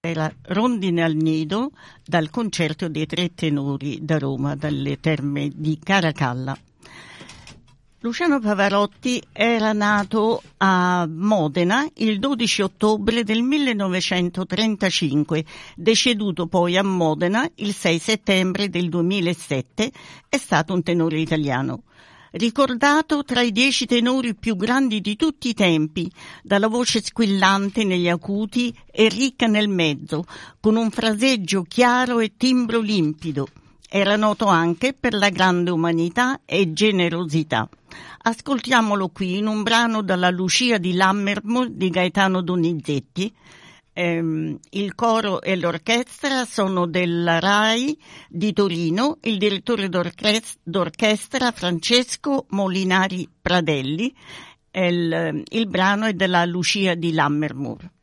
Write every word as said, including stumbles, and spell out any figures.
Era Rondine al Nido dal concerto dei tre tenori da Roma, dalle terme di Caracalla. Luciano Pavarotti era nato a Modena il dodici ottobre del millenovecentotrentacinque, deceduto poi a Modena il sei settembre del duemilasette, è stato un tenore italiano. Ricordato tra i dieci tenori più grandi di tutti i tempi, dalla voce squillante negli acuti e ricca nel mezzo, con un fraseggio chiaro e timbro limpido. Era noto anche per la grande umanità e generosità. Ascoltiamolo qui in un brano dalla Lucia di Lammermoor di Gaetano Donizetti. Ehm, il coro e l'orchestra sono della RAI di Torino, il direttore d'orchestra, d'orchestra Francesco Molinari Pradelli. Il, il brano è della Lucia di Lammermoor.